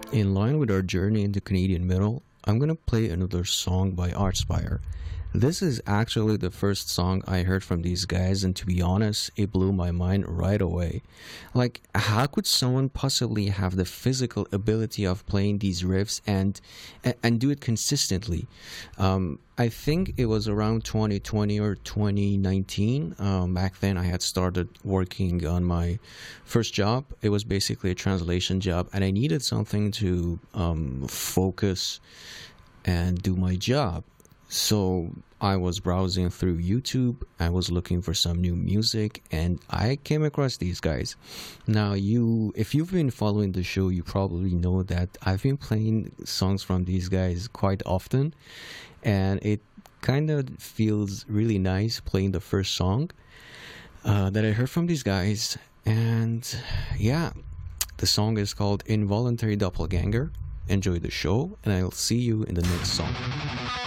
In line with our journey into Canadian metal, I'm gonna play another song by Archspire. This is actually the first song I heard from these guys, and to be honest, it blew my mind right away. Like, how could someone possibly have the physical ability of playing these riffs and do it consistently? I think it was around 2020 or 2019. Back then, I had started working on my first job. It was basically a translation job, and I needed something to focus and do my job. So I was browsing through YouTube. I was looking for some new music, and I came across these guys. Now, if you've been following the show, you probably know that I've been playing songs from these guys quite often, and it kind of feels really nice playing the first song that I heard from these guys. And yeah, the song is called Involuntary Doppelganger. Enjoy the show, and I'll see you in the next song.